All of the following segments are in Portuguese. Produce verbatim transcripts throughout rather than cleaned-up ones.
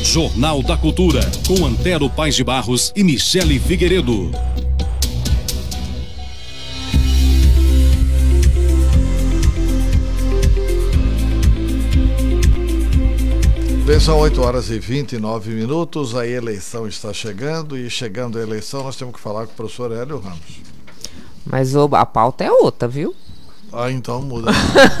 Jornal da Cultura, com Antero Paes de Barros e Michele Figueiredo. Bem, são oito horas e vinte e nove minutos, a eleição está chegando e chegando a eleição nós temos que falar com o professor Hélio Ramos. Mas o, a pauta é outra, viu? Ah, então muda.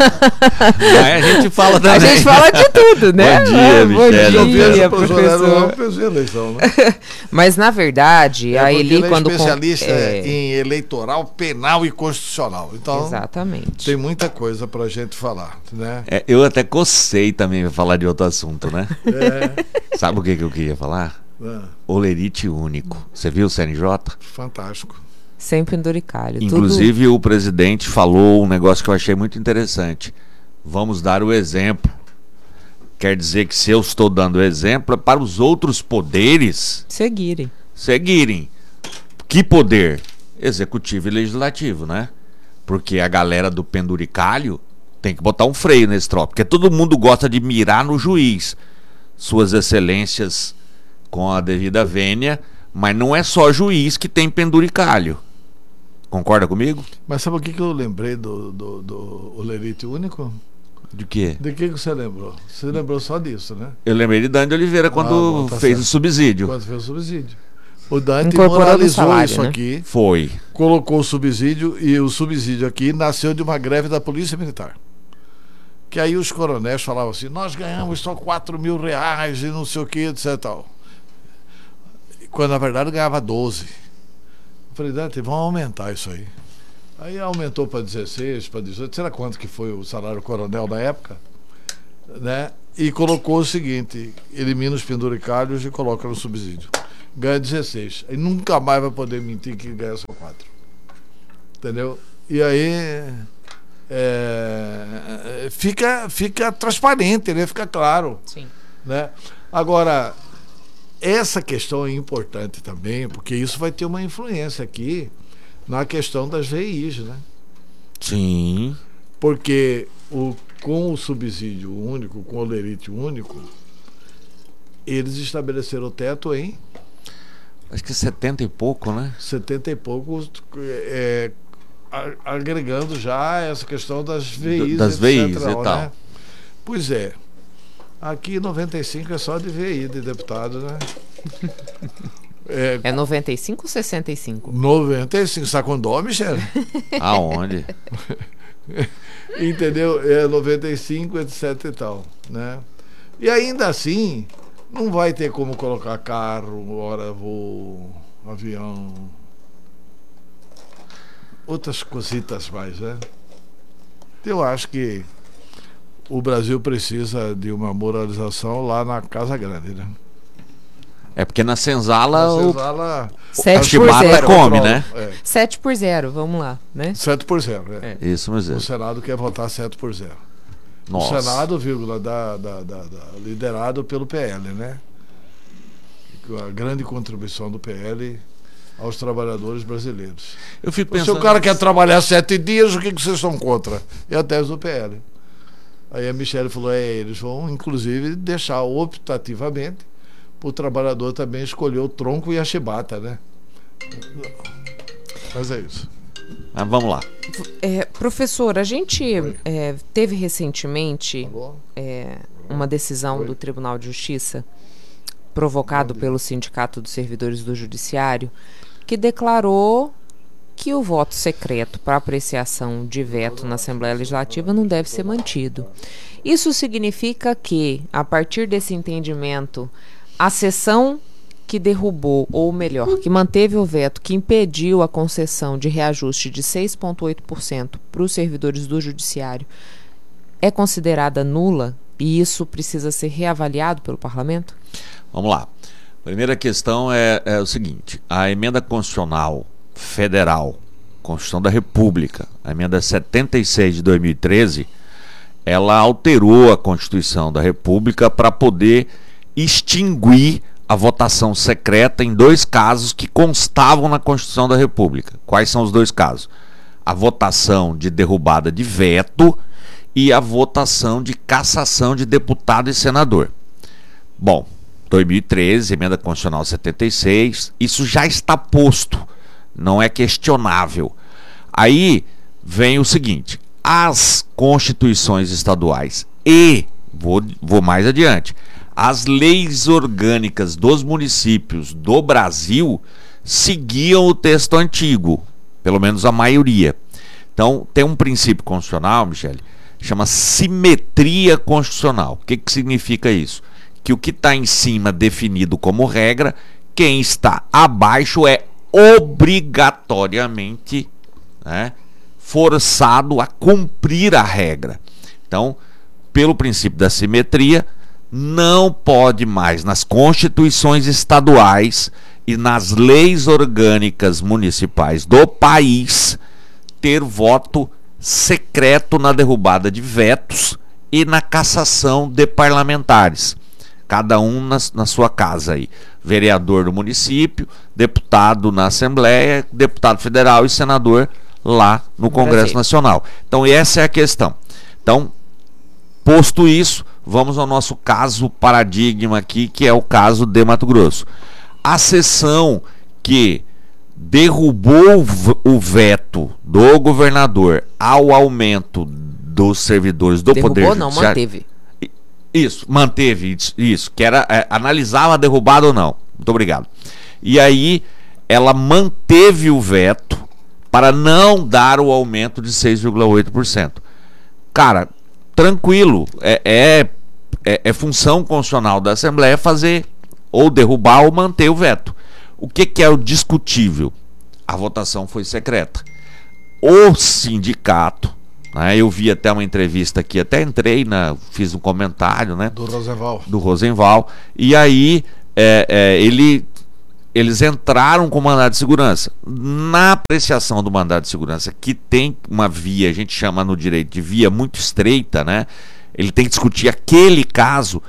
Aí a gente fala também. A gente fala de tudo, né? Bom dia, Michele. Eu vejo dia, o professor Hélio Ramos pensei em eleição, né? Mas na verdade, é a Eli ele é quando especialista é... em eleitoral, penal e constitucional. Então, exatamente. Tem muita coisa pra gente falar, né? É, eu até cocei também pra falar de outro assunto, né? É. Sabe o que, que eu queria falar? É. Olerite único. Você viu o C N J? Fantástico. Sem penduricalho. Inclusive tudo... o presidente falou um negócio que eu achei muito interessante. Vamos dar o exemplo. Quer dizer que se eu estou dando exemplo é para os outros poderes seguirem. Seguirem. Que poder? Executivo e legislativo, né? Porque a galera do penduricalho tem que botar um freio nesse troço. Porque todo mundo gosta de mirar no juiz. Suas excelências com a devida vênia. Mas não é só juiz que tem penduricalho. Concorda comigo? Mas sabe o que, que eu lembrei do, do, do Olerite único? De quê? De que, que você lembrou? Você lembrou só disso, né? Eu lembrei de Dante Oliveira quando ah, bom, tá fez certo. o subsídio. Quando fez o subsídio. O Dante Incorporando moralizou salário, isso né? aqui. Foi. Colocou o subsídio e o subsídio aqui nasceu de uma greve da Polícia Militar. Que aí os coronéis falavam assim, nós ganhamos só quatro mil reais e não sei o que, etc. Tal. Quando na verdade ganhava doze. Eu falei, Dante, vamos aumentar isso aí. Aí aumentou para dezesseis, para dezoito, será quanto que foi o salário coronel na época? Né? E colocou o seguinte, elimina os penduricalhos e coloca no subsídio. Ganha dezesseis. Aí nunca mais vai poder mentir que ganha só quatro. Entendeu? E aí é, fica, fica transparente, né? Fica claro. Sim. Né? Agora, essa questão é importante também, porque isso vai ter uma influência aqui na questão das V Is, né? Sim. Porque o, com o subsídio único, com o Olerite único, eles estabeleceram o teto em acho que setenta e pouco, né? setenta e poucos, é, agregando já essa questão das V Is, das V Is e tal. Né? Pois é. Aqui noventa e cinco é só de V I, de deputado, né? É, é noventa e cinco ou sessenta e cinco? noventa e cinco, sabe com dó, Michele? Aonde? Entendeu? É noventa e cinco, etc e tal, né? E ainda assim, não vai ter como colocar carro, hora voo, avião, outras cositas mais, né? Eu acho que o Brasil precisa de uma moralização lá na Casa Grande, né? É porque na senzala, na o senzala sete a chibata come, né? É. sete por zero, vamos lá, né? sete por zero, né? É. Isso mesmo. O Senado quer votar sete por zero. Nossa. O Senado, vírgula, da, da, da, da, liderado pelo P L, né? A grande contribuição do P L aos trabalhadores brasileiros. Eu fico pensando... Se o cara quer trabalhar sete dias, o que, que vocês estão contra? É a tese do P L. Aí a Michele falou, é, eles vão, inclusive, deixar optativamente o trabalhador também escolher o tronco e a chibata, né? Mas é isso. Mas vamos lá. É, professor, a gente é, teve recentemente é, uma decisão Oi. do Tribunal de Justiça, provocado pelo Sindicato dos Servidores do Judiciário, que declarou que o voto secreto para apreciação de veto na Assembleia Legislativa não deve ser mantido. Isso significa que, a partir desse entendimento, a sessão que derrubou, ou melhor, que manteve o veto, que impediu a concessão de reajuste de seis vírgula oito por cento para os servidores do Judiciário, é considerada nula e isso precisa ser reavaliado pelo Parlamento? Vamos lá. Primeira questão é, é o seguinte: a emenda constitucional federal, Constituição da República, a emenda setenta e seis de dois mil e treze, ela alterou a Constituição da República para poder extinguir a votação secreta em dois casos que constavam na Constituição da República. Quais são os dois casos? A votação de derrubada de veto e a votação de cassação de deputado e senador. Bom, dois mil e treze, emenda constitucional setenta e seis, isso já está posto, não é questionável. Aí vem o seguinte, as constituições estaduais e, vou, vou mais adiante, as leis orgânicas dos municípios do Brasil seguiam o texto antigo, pelo menos a maioria. Então, tem um princípio constitucional, Michele, chama simetria constitucional. O que, que significa isso? Que o que está em cima definido como regra, quem está abaixo é obrigatoriamente, né, forçado a cumprir a regra. Então, pelo princípio da simetria, não pode mais nas constituições estaduais e nas leis orgânicas municipais do país ter voto secreto na derrubada de vetos e na cassação de parlamentares. Cada um na, na sua casa aí. Vereador do município, deputado na Assembleia, deputado federal e senador lá no Congresso Nacional. Então essa é a questão. Então, posto isso, vamos ao nosso caso paradigma aqui, que é o caso de Mato Grosso. A sessão que derrubou o veto do governador ao aumento dos servidores do Derrubou, Poder Judiciário... Derrubou, não, manteve. Isso, manteve isso, que era é, analisava a derrubada ou não. Muito obrigado. E aí, ela manteve o veto para não dar o aumento de seis vírgula oito por cento. Cara, tranquilo, é, é, é, é função constitucional da Assembleia fazer ou derrubar ou manter o veto. O que, que é o discutível? A votação foi secreta. O sindicato, né, eu vi até uma entrevista aqui, até entrei, na, fiz um comentário, né, do Rosenval. Do Rosenval, e aí é, é, ele, eles entraram com o mandado de segurança. Na apreciação do mandado de segurança, que tem uma via, a gente chama no direito de via muito estreita, né, ele tem que discutir aquele caso.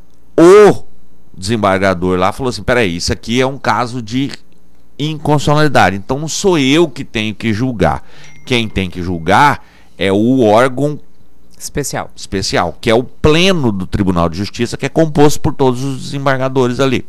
O desembargador lá falou assim, peraí, isso aqui é um caso de inconstitucionalidade, então não sou eu que tenho que julgar, quem tem que julgar é o órgão especial, especial, que é o pleno do Tribunal de Justiça, que é composto por todos os desembargadores ali.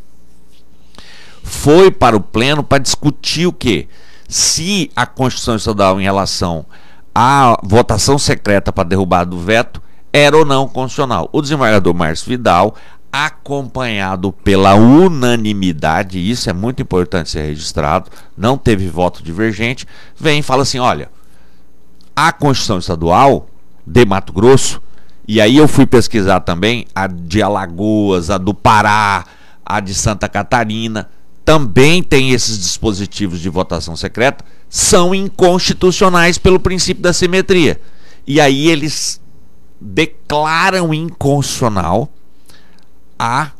Foi para o pleno para discutir o quê? Se a Constituição Estadual em relação à votação secreta para derrubar do veto era ou não constitucional. O desembargador Márcio Vidal, acompanhado pela unanimidade, isso é muito importante ser registrado, não teve voto divergente, vem e fala assim, olha, a Constituição Estadual de Mato Grosso, e aí eu fui pesquisar também, a de Alagoas, a do Pará, a de Santa Catarina, também tem esses dispositivos de votação secreta, são inconstitucionais pelo princípio da simetria. E aí eles declaram inconstitucional a...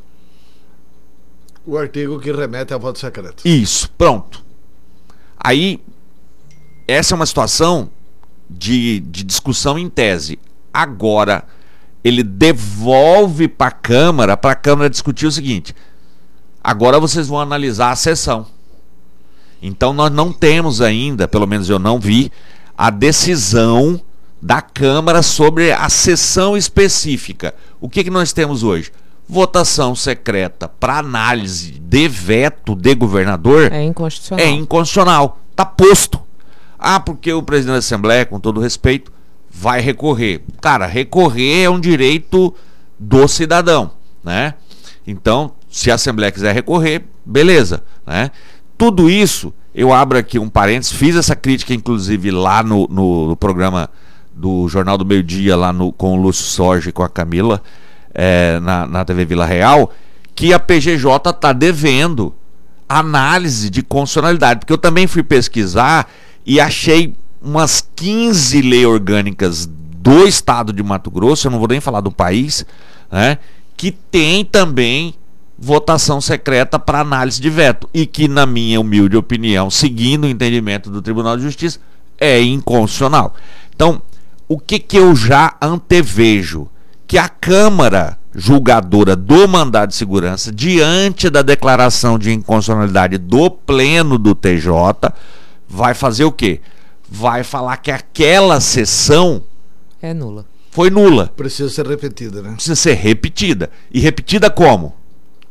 o artigo que remete a voto secreto. Isso, pronto. Aí, essa é uma situação de, de discussão em tese. Agora, ele devolve para a Câmara, para a Câmara discutir o seguinte, agora vocês vão analisar a sessão. Então, nós não temos ainda, pelo menos eu não vi, a decisão da Câmara sobre a sessão específica. O que, que nós temos hoje? Votação secreta para análise de veto de governador é inconstitucional. É inconstitucional. Está posto. Ah, porque o presidente da Assembleia, com todo respeito, vai recorrer. Cara, recorrer é um direito do cidadão, né? Então, se a Assembleia quiser recorrer, beleza, né? Tudo isso, eu abro aqui um parênteses, fiz essa crítica, inclusive, lá no, no, no programa do Jornal do Meio Dia, lá no, com o Lúcio Sorge e com a Camila, É, na, na T V Vila Real, que a P G J está devendo análise de constitucionalidade, porque eu também fui pesquisar e achei umas quinze leis orgânicas do estado de Mato Grosso, eu não vou nem falar do país, né, que tem também votação secreta para análise de veto, e que, na minha humilde opinião, seguindo o entendimento do Tribunal de Justiça, é inconstitucional. Então, o que, que eu já antevejo? Que a Câmara julgadora do mandado de segurança, diante da declaração de inconstitucionalidade do pleno do T J, vai fazer o quê? Vai falar que aquela sessão é nula. Foi nula. Precisa ser repetida, né? Precisa ser repetida. E repetida como?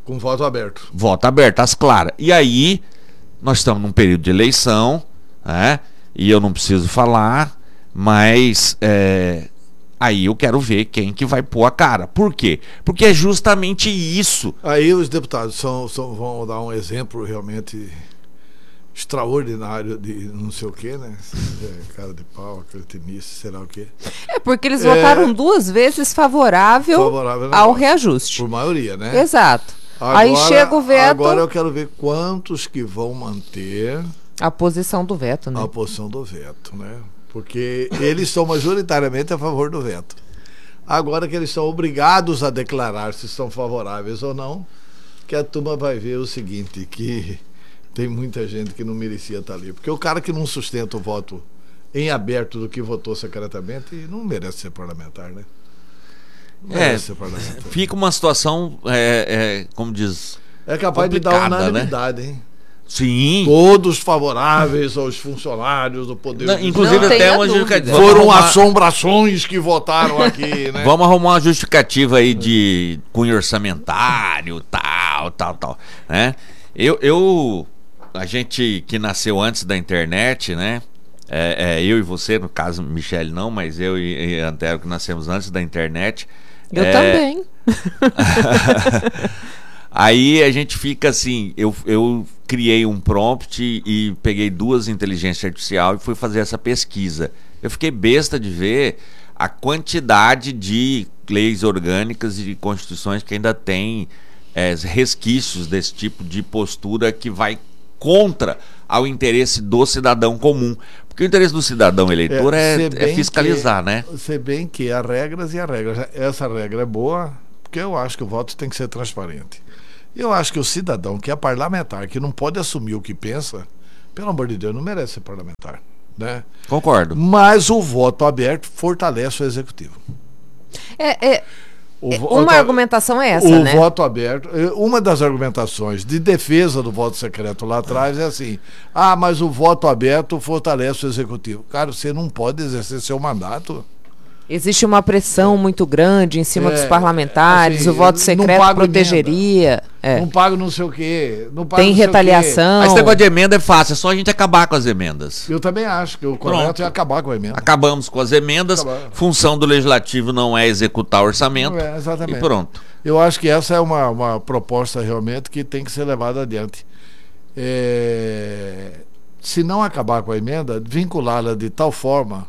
Com voto aberto. Voto aberto, às claras. E aí, nós estamos num período de eleição, né? E eu não preciso falar, mas é, aí eu quero ver quem que vai pôr a cara. Por quê? Porque é justamente isso. Aí os deputados são, são, vão dar um exemplo realmente extraordinário de não sei o que, né? É, cara de pau, cretinice, será o quê? É porque eles É... votaram duas vezes favorável, favorável ao reajuste. Por maioria, né? Exato. Agora, aí chega o veto. Agora eu quero ver quantos que vão manter a posição do veto, né? A posição do veto, né? Porque eles estão majoritariamente a favor do veto. Agora que eles são obrigados a declarar se estão favoráveis ou não, que a turma vai ver o seguinte, que tem muita gente que não merecia estar ali. Porque o cara que não sustenta o voto em aberto do que votou secretamente não merece ser parlamentar, né? Não é, merece ser parlamentar. Fica uma situação, é, é, como diz, é capaz de dar unanimidade, né? Hein? Sim. Todos favoráveis aos funcionários do Poder Não, inclusive não até uma justificativa. Foram arrumar... assombrações que votaram aqui, né? Vamos arrumar uma justificativa aí de cunho orçamentário, tal, tal, tal, né? Eu, eu, a gente que nasceu antes da internet, né? É, é, eu e você, no caso, Michele não, mas eu e, e Antero que nascemos antes da internet. Eu é... também. Aí a gente fica assim, eu, eu criei um prompt e peguei duas inteligências artificiais e fui fazer essa pesquisa. Eu fiquei besta de ver a quantidade de leis orgânicas e de constituições que ainda tem é, resquícios desse tipo de postura que vai contra ao interesse do cidadão comum. Porque o interesse do cidadão eleitor é, é, é fiscalizar, que, né? Se bem que há regras e há regras. Essa regra é boa, porque eu acho que o voto tem que ser transparente. Eu acho que o cidadão que é parlamentar, que não pode assumir o que pensa, pelo amor de Deus, não merece ser parlamentar, né? Concordo. Mas o voto aberto fortalece o executivo. É, é, o vo- uma voto, argumentação é essa, o né? O voto aberto, uma das argumentações de defesa do voto secreto lá atrás é assim: ah, mas o voto aberto fortalece o executivo. Cara, você não pode exercer seu mandato. Existe uma pressão muito grande em cima É, dos parlamentares, assim, o voto não secreto pago protegeria. É. Não pago não sei o quê. Não pago Tem não sei o quê. retaliação. Esse negócio de emenda é fácil, é só a gente acabar com as emendas. Eu também acho que o correto Pronto. é acabar com a emenda. Acabamos com as emendas, Acabar. função do legislativo não é executar o orçamento, É, exatamente. e pronto. Eu acho que essa é uma, uma proposta realmente que tem que ser levada adiante. É, se não acabar com a emenda, vinculá-la de tal forma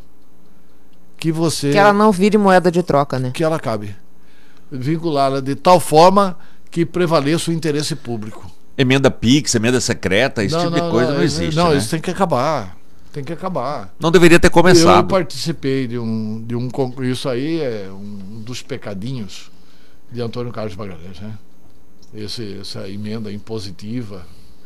que você... Que ela não vire moeda de troca, né? Que ela cabe. Vinculá-la de tal forma que prevaleça o interesse público. Emenda Pix, emenda secreta, esse Não, tipo não, de coisa não, não existe. Não, né? isso tem que acabar. Tem que acabar. Não deveria ter Eu começado. participei de um, de um concurso. Isso aí é um dos pecadinhos de Antônio Carlos Magalhães, né? Esse, essa emenda impositiva,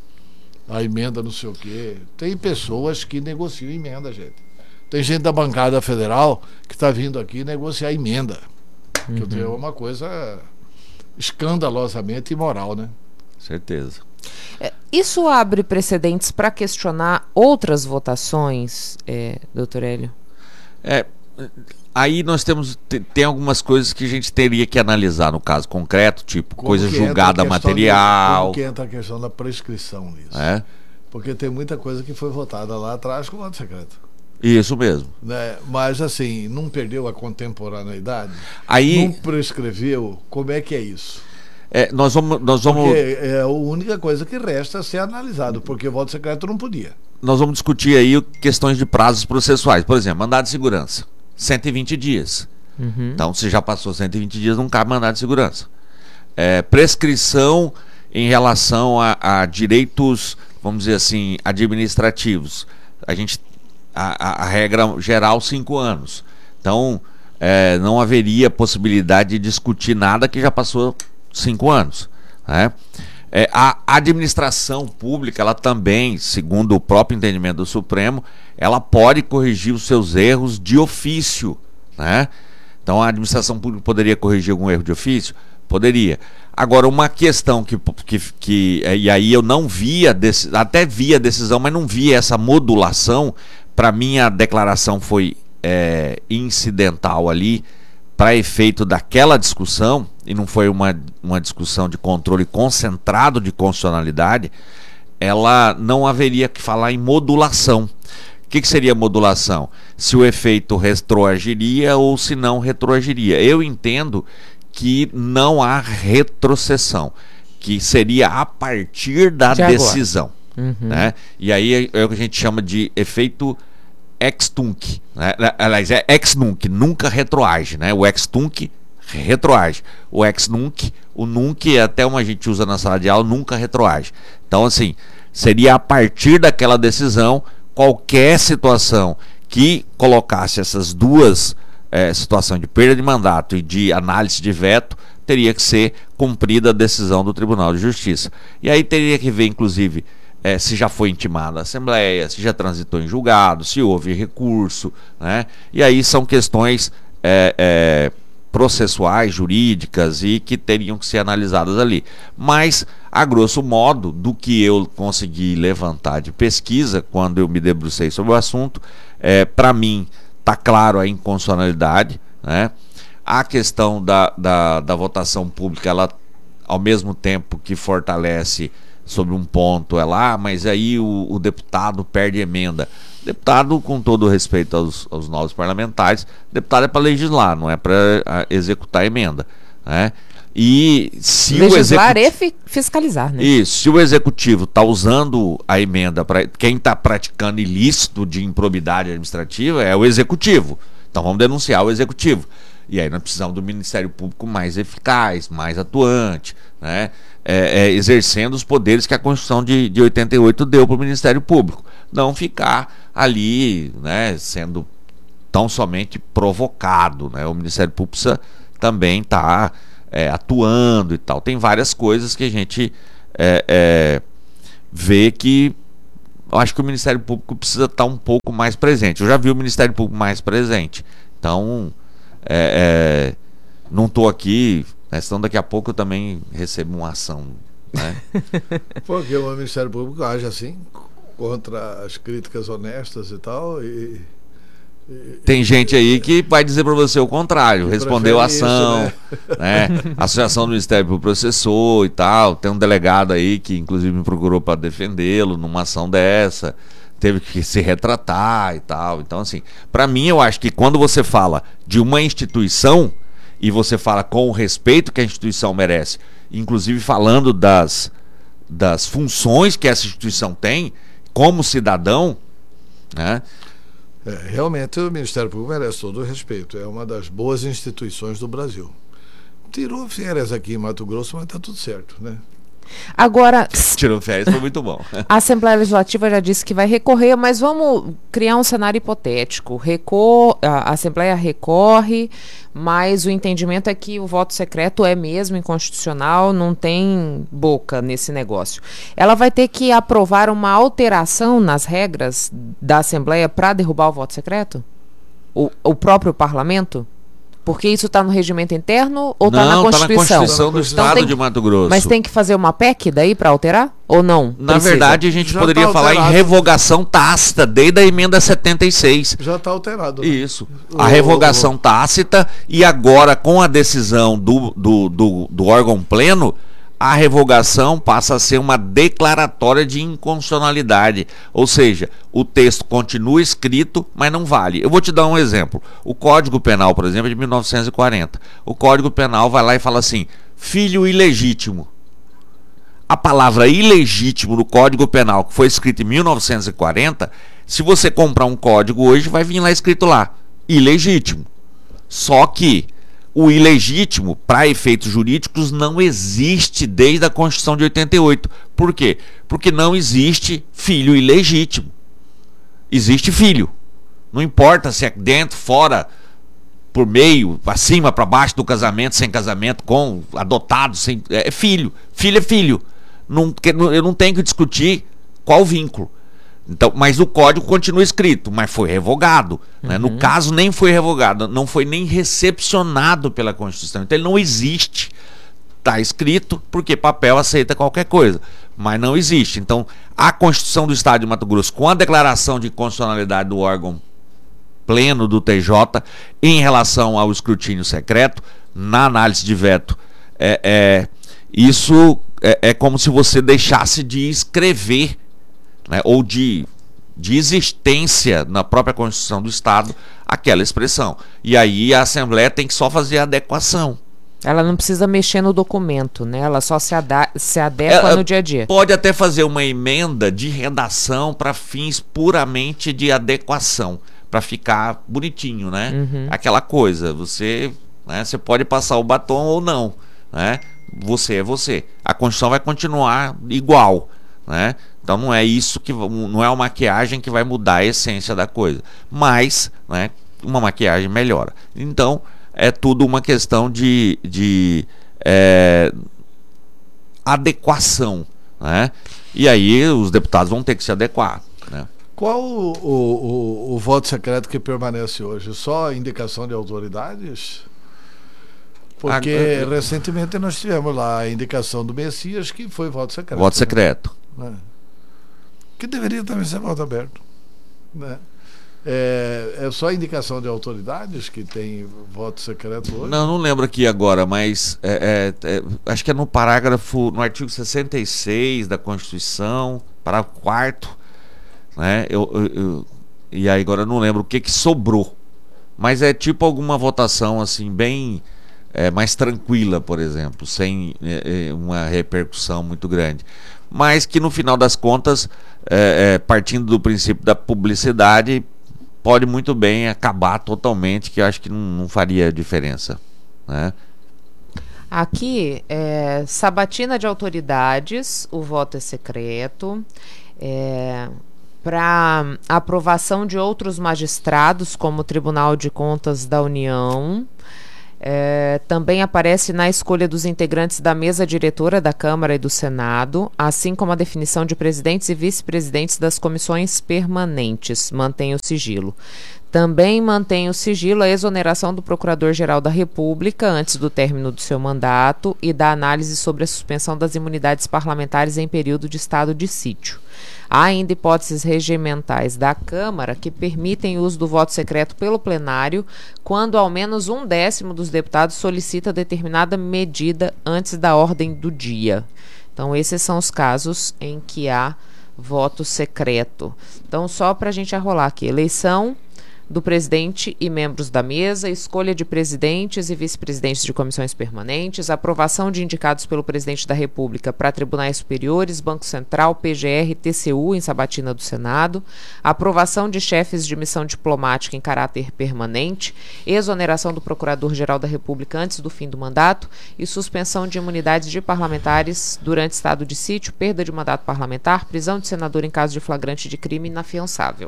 a emenda não sei o quê. Tem pessoas que negociam emenda, gente. Tem gente da bancada federal que está vindo aqui negociar emenda. Uhum. Que é uma coisa escandalosamente imoral, né? Certeza. É, isso abre precedentes para questionar outras votações, é, doutor Hélio? É, aí nós temos te- tem algumas coisas que a gente teria que analisar no caso concreto, tipo Como coisa que entra julgada a questão material. De, como que entra a questão da prescrição nisso? É? Porque tem muita coisa que foi votada lá atrás com voto secreto. Isso mesmo. Né? Mas assim, não perdeu a contemporaneidade? Aí Não prescreveu? Como é que é isso? é, nós vamos, nós vamos, Porque é a única coisa que resta ser analisado, porque o voto secreto não podia. nós vamos discutir aí questões de prazos processuais. Por exemplo, mandado de segurança, cento e vinte dias. Uhum. Então, se já passou cento e vinte dias, não cabe mandado de segurança. É, prescrição em relação a, a direitos, vamos dizer assim, administrativos. A gente a, a, a regra geral, cinco anos. Então, é, não haveria possibilidade de discutir nada que já passou cinco anos. Né? É, a administração pública, ela também, segundo o próprio entendimento do Supremo, ela pode corrigir os seus erros de ofício. Né? Então, a administração pública poderia corrigir algum erro de ofício? Poderia. Agora, uma questão que, que, que e aí eu não via, até via a decisão, mas não via essa modulação. Para mim, a declaração foi é, incidental ali, para efeito daquela discussão, e não foi uma, uma discussão de controle concentrado de constitucionalidade, ela não haveria que falar em modulação. O que, que seria modulação? Se o efeito retroagiria ou se não retroagiria. Eu entendo que não há retrocessão, que seria a partir da De decisão. Uhum. Né? E aí é o que a gente chama de efeito ex tunc, né? Aliás, é ex nunc, nunca retroage, né? O ex tunc retroage, o ex nunc, o nunc é até uma gente usa na sala de aula, nunca retroage. Então, assim, seria a partir daquela decisão, qualquer situação que colocasse essas duas é, situações de perda de mandato e de análise de veto, teria que ser cumprida a decisão do Tribunal de Justiça. E aí teria que ver, inclusive, É, se já foi intimada a Assembleia, se já transitou em julgado, se houve recurso, né? E aí são questões é, é, processuais, jurídicas e que teriam que ser analisadas ali. Mas, a grosso modo, do que eu consegui levantar de pesquisa, quando eu me debrucei sobre o assunto, é, para mim está claro a inconstitucionalidade, né? A questão da, da, da votação pública, ela, ao mesmo tempo que fortalece sobre um ponto, é lá, mas aí o, o deputado perde emenda. Deputado, com todo o respeito aos, aos novos parlamentares, deputado é para legislar, não é para executar emenda, né? E se legislar o executivo... e fi fiscalizar, né? Isso, se o executivo está usando a emenda para quem está praticando ilícito de improbidade administrativa é o executivo. Então vamos denunciar o executivo. E aí nós precisamos do Ministério Público mais eficaz, mais atuante, né? É, é, exercendo os poderes que a Constituição de, de oitenta e oito deu para o Ministério Público. Não ficar ali, né, sendo tão somente provocado, né? O Ministério Público precisa também estar tá, é, atuando e tal. Tem várias coisas que a gente é, é, vê que eu acho que o Ministério Público precisa estar tá um pouco mais presente. Eu já vi o Ministério Público mais presente. Então, é, é, não estou aqui... Então daqui a pouco eu também recebo uma ação, né? Porque o Ministério Público age assim, contra as críticas honestas e tal, e... e tem gente aí que vai dizer para você o contrário, respondeu a ação, isso, né? né? A Associação do Ministério Público processou e tal, tem um delegado aí que inclusive me procurou para defendê-lo numa ação dessa, teve que se retratar e tal. Então, assim, para mim eu acho que quando você fala de uma instituição e você fala com o respeito que a instituição merece, inclusive falando das, das funções que essa instituição tem como cidadão, né? É, realmente o Ministério Público merece todo o respeito. É uma das boas instituições do Brasil. Tirou férias aqui em Mato Grosso, mas está tudo certo, né? Agora, tirou férias, foi muito bom. A Assembleia Legislativa já disse que vai recorrer, mas vamos criar um cenário hipotético. Recor a Assembleia recorre, mas o entendimento é que o voto secreto é mesmo inconstitucional, não tem boca nesse negócio. Ela vai ter que aprovar uma alteração nas regras da Assembleia para derrubar o voto secreto? O, o próprio parlamento? Porque isso está no regimento interno ou está na Constituição? Não, está na Constituição do Estado então, tem, de Mato Grosso. Mas tem que fazer uma P E C daí para alterar? Ou não? Na precisa? verdade, a gente Já poderia tá falar em revogação tácita, desde a emenda setenta e seis. Já está alterado. Né? Isso. A revogação o... tácita e agora, com a decisão do, do, do, do órgão pleno, a revogação passa a ser uma declaratória de inconstitucionalidade. Ou seja, o texto continua escrito, mas não vale. Eu vou te dar um exemplo. O Código Penal, por exemplo, é de mil novecentos e quarenta. O Código Penal vai lá e fala assim, filho ilegítimo. A palavra ilegítimo no Código Penal, que foi escrito em mil novecentos e quarenta, se você comprar um código hoje, vai vir lá escrito lá, ilegítimo. Só que o ilegítimo, para efeitos jurídicos, não existe desde a Constituição de oitenta e oito. Por quê? Porque não existe filho ilegítimo. Existe filho. Não importa se é dentro, fora, por meio, acima, para baixo do casamento, sem casamento, com, adotado, sem, é filho. Filho é filho. Não, eu não tenho que discutir qual o vínculo. Então, mas o código continua escrito, mas foi revogado. Uhum. Né? No caso, nem foi revogado, não foi nem recepcionado pela Constituição. Então, ele não existe. Está escrito, porque papel aceita qualquer coisa, mas não existe. Então, a Constituição do Estado de Mato Grosso, com a declaração de constitucionalidade do órgão pleno do T J em relação ao escrutínio secreto, na análise de veto. É, é, isso é, é como se você deixasse de escrever, né, ou de, de existência na própria Constituição do Estado aquela expressão. E aí a Assembleia tem que só fazer a adequação. Ela não precisa mexer no documento, né? Ela só se, ada- se adequa Ela no dia a dia. Pode até fazer uma emenda de redação para fins puramente de adequação, para ficar bonitinho, né? Uhum. Aquela coisa, você, né, você pode passar o batom ou não, né? Você é você. A Constituição vai continuar igual, né? Então não é isso que não é uma maquiagem que vai mudar a essência da coisa, mas, né, uma maquiagem melhora. Então é tudo uma questão de, de é, adequação, né? E aí os deputados vão ter que se adequar, né? Qual o, o, o, o voto secreto que permanece hoje? Só indicação de autoridades? Porque Ah, recentemente nós tivemos lá a indicação do Messias, que foi voto secreto. Voto secreto. Né? Que deveria também ser voto aberto. Né? É, é só indicação de autoridades que tem voto secreto hoje? Não, não lembro aqui agora, mas é, é, é, acho que é no parágrafo, no artigo sessenta e seis da Constituição, parágrafo quarto, né? Eu, eu, eu, e aí agora eu não lembro o que que sobrou, mas é tipo alguma votação assim bem é, mais tranquila, por exemplo, sem é, uma repercussão muito grande, mas que no final das contas, é, é, partindo do princípio da publicidade, pode muito bem acabar totalmente, que eu acho que não, não faria diferença, né? Aqui, é, sabatina de autoridades, o voto é secreto. É, para aprovação de outros magistrados, como o Tribunal de Contas da União. É, também aparece na escolha dos integrantes da mesa diretora da Câmara e do Senado, assim como a definição de presidentes e vice-presidentes das comissões permanentes. Mantém o sigilo. Também mantém o sigilo a exoneração do Procurador-Geral da República antes do término do seu mandato e da análise sobre a suspensão das imunidades parlamentares em período de estado de sítio. Há ainda hipóteses regimentais da Câmara que permitem o uso do voto secreto pelo plenário quando ao menos um décimo dos deputados solicita determinada medida antes da ordem do dia. Então, esses são os casos em que há voto secreto. Então, só para a gente arrolar aqui, eleição do presidente e membros da mesa, escolha de presidentes e vice-presidentes de comissões permanentes, aprovação de indicados pelo presidente da República para tribunais superiores, Banco Central, P G R, T C U em sabatina do Senado, aprovação de chefes de missão diplomática em caráter permanente, exoneração do Procurador-Geral da República antes do fim do mandato e suspensão de imunidades de parlamentares durante estado de sítio, perda de mandato parlamentar, prisão de senador em caso de flagrante de crime inafiançável.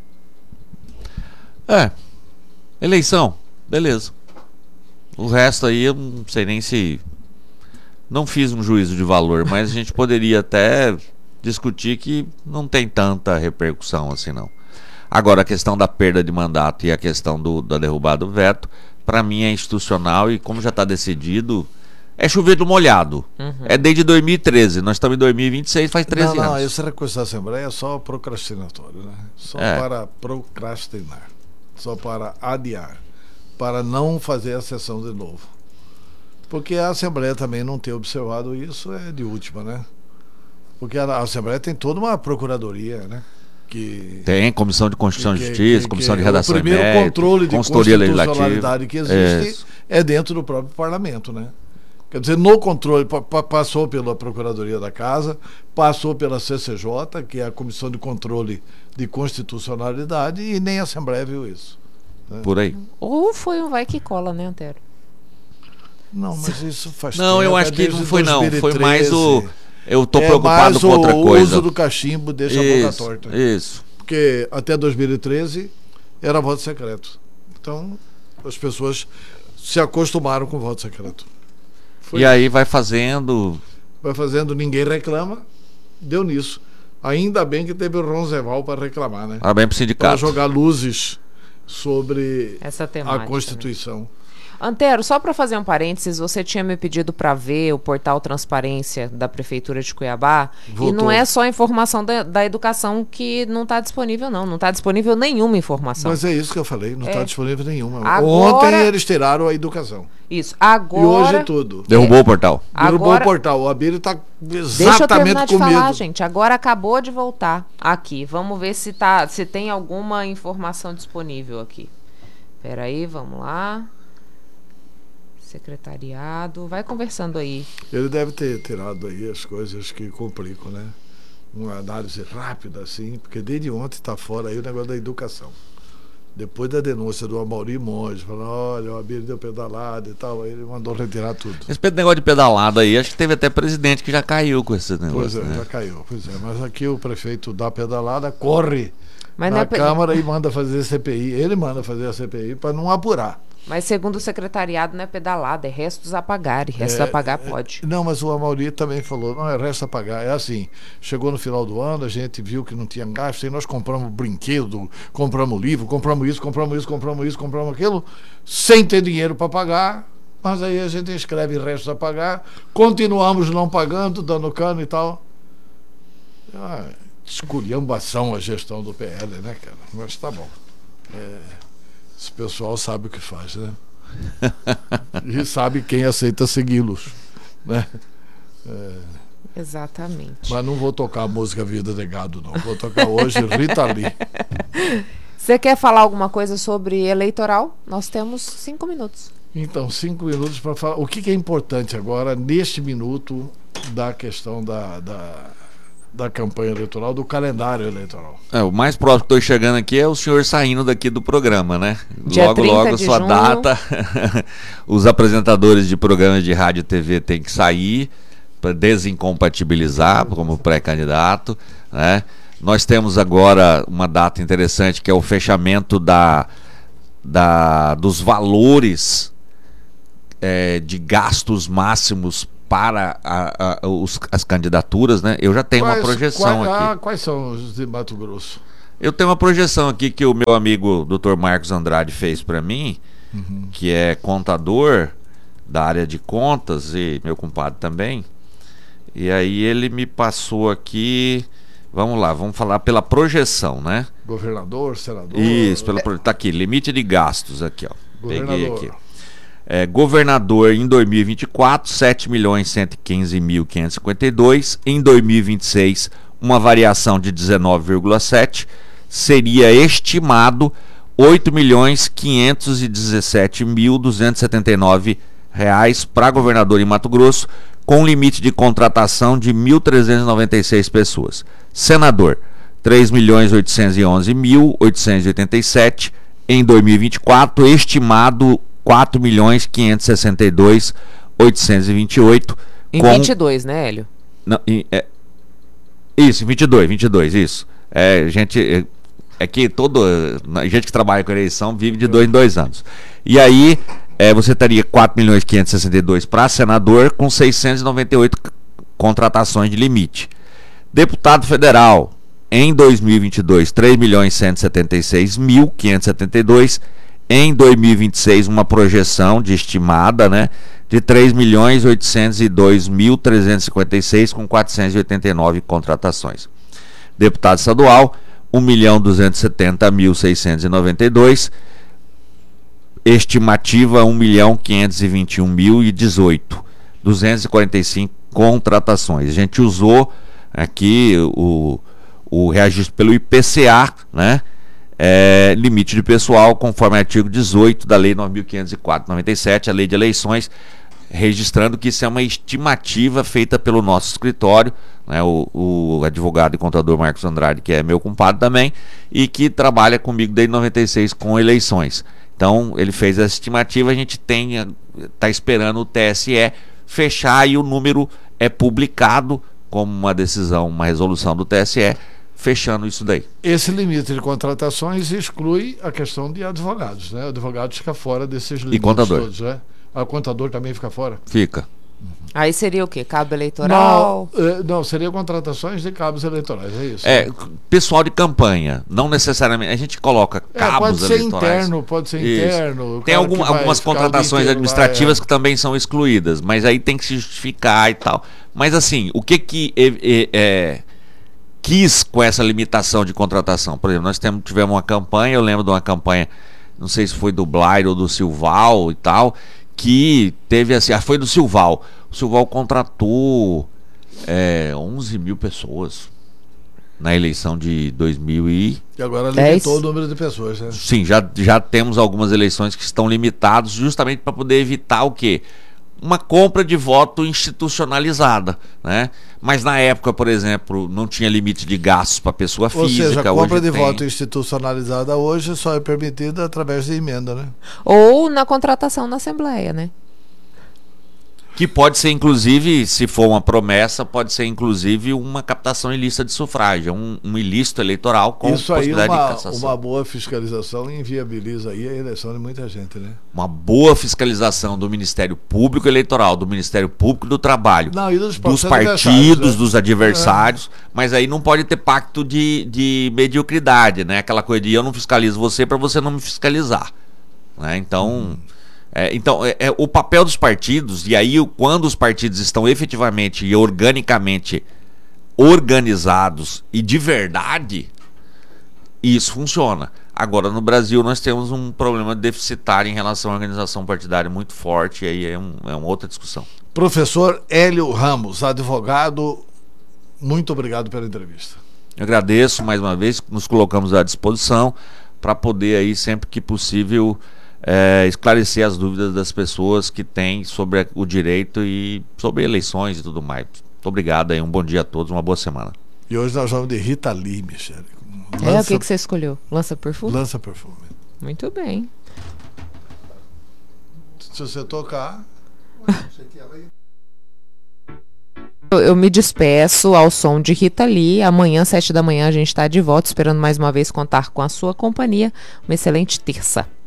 É, eleição, beleza. O resto aí eu não sei nem se... Não fiz um juízo de valor, mas a gente poderia até discutir que não tem tanta repercussão assim não. Agora a questão da perda de mandato e a questão do, da derrubada do veto, para mim é institucional e como já está decidido, é chover do molhado. Uhum. É desde dois mil e treze, nós estamos em dois mil e vinte e seis, faz treze não, anos. Não, esse recurso da Assembleia é só procrastinatório, né? Só é. para procrastinar. Só para adiar, para não fazer a sessão de novo. Porque a Assembleia também não ter observado isso é de última, né? Porque a, a Assembleia tem toda uma procuradoria, né? Que, tem Comissão de Constituição e que, Justiça, que, Comissão que de Redação e Mérito, o primeiro controle de constitucionalidade que existe isso. é dentro do próprio Parlamento, né? Quer dizer, no controle, passou pela Procuradoria da Casa, passou pela C C J, que é a Comissão de Controle de Constitucionalidade, e nem a Assembleia viu isso. Né? Por aí. Ou foi um vai que cola, né, Antero? Não, mas isso faz Não, tempo, eu acho é que não foi dois mil e treze. não, foi mais o... Eu tô é preocupado com outra o coisa. O uso do cachimbo deixa isso, a boca torta. Isso. Porque até dois mil e treze era voto secreto. Então, as pessoas se acostumaram com o voto secreto. Foi e aí vai fazendo... Vai fazendo, ninguém reclama, deu nisso. Ainda bem que teve o Ronzeval para reclamar, né? Parabéns pro sindicato. Para jogar luzes sobre essa temática, a Constituição. Né? Antero, só para fazer um parênteses, você tinha me pedido para ver o portal Transparência da Prefeitura de Cuiabá. Voltou. E não é só a informação da, da educação que não está disponível, não. Não está disponível nenhuma informação. Mas é isso que eu falei, não está É. disponível nenhuma. Agora- Ontem eles tiraram a educação. Isso. E hoje Agora. tudo. Derrubou o portal. Derrubou Agora- o portal. O Abílio está Deixa eu exatamente terminar de com falar, medo. gente. Agora acabou de voltar aqui. Vamos ver se, tá, se tem alguma informação disponível aqui. Peraí, vamos lá. Secretariado. Vai conversando aí. Ele deve ter tirado aí as coisas que complicam, né? Uma análise rápida, assim, porque desde ontem está fora aí o negócio da educação. Depois da denúncia do Amaury Monge, falando, olha, o Abílio deu pedalada e tal, aí ele mandou retirar tudo. Esse negócio de pedalada aí, acho que teve até presidente que já caiu com esse Pois negócio. é, né? já caiu. Pois é, mas aqui o prefeito dá pedalada, corre Mas, não na é pe- Câmara e manda fazer C P I. Ele manda fazer a C P I para não apurar. Mas segundo o secretariado não é pedalada, é restos a pagar. E restos É, a pagar é, pode. Não, mas o Amaury também falou, não, é resta pagar. É assim, chegou no final do ano, a gente viu que não tinha gasto, e nós compramos brinquedo, compramos livro, compramos isso, compramos isso, compramos isso, compramos aquilo, sem ter dinheiro para pagar, mas aí a gente escreve restos a pagar, continuamos não pagando, dando cano e tal. Ah, esculhambação a gestão do P L, né, cara? Mas tá bom. É, esse pessoal sabe o que faz, né? E sabe quem aceita segui-los, né? É, Exatamente. mas não vou tocar a música Vida de Gado, não. Vou tocar hoje Rita Lee. Você quer falar alguma coisa sobre eleitoral? Nós temos cinco minutos. Então, cinco minutos para falar. O que, que é importante agora, neste minuto, da questão da, da, da campanha eleitoral, do calendário eleitoral. É, o mais próximo que estou chegando aqui é o senhor saindo daqui do programa, né? Dia logo, trinta logo, de sua junho. data. Os apresentadores de programas de rádio e T V têm que sair para desincompatibilizar como pré-candidato, né? Nós temos agora uma data interessante que é o fechamento da, da, dos valores é, de gastos máximos para a, a, os, as candidaturas, né? Eu já tenho Quais- uma projeção quais, aqui. ah, quais são os de Mato Grosso? Eu tenho uma projeção aqui que o meu amigo doutor Marcos Andrade fez para mim, Uhum. que é contador da área de contas e meu compadre também. E aí ele me passou aqui, vamos lá, vamos falar pela projeção, né? Governador, senador? Isso, pela, pro- tá aqui, limite de gastos aqui, ó. Peguei Governador. aqui. É, governador em dois mil e vinte e quatro, sete milhões cento e quinze mil quinhentos e cinquenta e dois. Em dois mil e vinte e seis, uma variação de dezenove vírgula sete. Seria estimado oito milhões quinhentos e dezessete mil duzentos e setenta e nove reais para governador em Mato Grosso, com limite de contratação de mil trezentas e noventa e seis pessoas. Senador, três milhões oitocentos e onze mil oitocentos e oitenta e sete em dois mil e vinte e quatro, estimado quatro milhões quinhentos e sessenta e dois mil oitocentos e vinte e oito. Em com... vinte e dois, né, Hélio? Não, em- é... Isso, em vinte e dois, vinte e dois, isso. É, gente, é, é que todo a gente que trabalha com eleição vive de dois em dois anos. E aí, é, você teria quatro milhões quinhentos e sessenta e dois para senador, com seiscentos e noventa e oito c- contratações de limite. Deputado federal, em dois mil e vinte e dois, três milhões cento e setenta e seis mil quinhentos e setenta e dois. Em dois mil e vinte e seis, uma projeção de estimada, né, de três milhões oitocentos e dois mil trezentos e cinquenta e seis, com quatrocentos e oitenta e nove contratações. Deputado estadual, um milhão duzentos e setenta mil seiscentos e noventa e dois. Estimativa um milhão quinhentos e vinte e um mil e dezoito. duzentos e quarenta e cinco contratações. A gente usou aqui o, o reajuste pelo I P C A, né? É, limite de pessoal, conforme o artigo dezoito da Lei nove mil quinhentos e quatro de noventa e sete, a Lei de Eleições, registrando que isso é uma estimativa feita pelo nosso escritório, né, o, o advogado e contador Marcos Andrade, que é meu compadre também, e que trabalha comigo desde noventa e seis com eleições. Então, ele fez essa estimativa, a gente tem, está esperando o T S E fechar e o número é publicado como uma decisão, uma resolução do T S E, fechando isso daí. Esse limite de contratações exclui a questão de advogados, né? O advogado fica fora desses limites contador. todos, né? O contador também fica fora? Fica. Aí seria o quê? Cabo eleitoral? Não, eh, não, seria contratações de cabos eleitorais, é isso. É, pessoal de campanha, não necessariamente. A gente coloca É, cabos pode ser eleitorais. interno, pode ser Isso. interno. o Tem cara algum- que vai algumas ficar o dia contratações inteiro lá, administrativas é. que também são excluídas, mas aí tem que se justificar e tal. Mas assim, o que que é, é, é, quis com essa limitação de contratação? Por exemplo, nós temos, tivemos uma campanha, eu lembro de uma campanha, não sei se foi do Blair ou do Silval e tal, que teve assim, ah, foi do Silval. O Silval contratou é, onze mil pessoas na eleição de dois mil e... E agora Dez? limitou o número de pessoas, né? Sim, já, já temos algumas eleições que estão limitadas justamente para poder evitar o quê? Uma compra de voto institucionalizada, né? Mas na época, por exemplo, não tinha limite de gastos para pessoa Ou física. seja, a compra hoje de tem. voto institucionalizada hoje só é permitida através de emenda, né? Ou na contratação na Assembleia, né? Que pode ser, inclusive, se for uma promessa, pode ser, inclusive, uma captação ilícita de sufrágio, um, um ilícito eleitoral com Isso aí, possibilidade uma, de cassação. uma boa fiscalização inviabiliza aí a eleição de muita gente, né? Uma boa fiscalização do Ministério Público Eleitoral, do Ministério Público do Trabalho, Não, e dos, dos próprios partidos, adversários, né? dos adversários, mas aí não pode ter pacto de, de mediocridade, né? Aquela coisa de eu não fiscalizo você para você não me fiscalizar, né? Então, Hum. é, então é, é o papel dos partidos, e aí quando os partidos estão efetivamente e organicamente organizados e de verdade, isso funciona. Agora, no Brasil, nós temos um problema deficitário em relação à organização partidária muito forte, e aí é, um, é uma outra discussão. Professor Hélio Ramos, advogado, muito obrigado pela entrevista. Eu agradeço mais uma vez, nos colocamos à disposição para poder aí, sempre que possível, é, esclarecer as dúvidas das pessoas que têm sobre o direito e sobre eleições e tudo mais. Muito obrigado aí, um bom dia a todos, uma boa semana. E hoje nós vamos de Rita Lee, Michele. É, o que, que você escolheu? Lança perfume? Lança perfume. Muito bem. Se você tocar... Eu, eu me despeço ao som de Rita Lee. Amanhã, sete da manhã, a gente está de volta, esperando mais uma vez contar com a sua companhia. Uma excelente terça.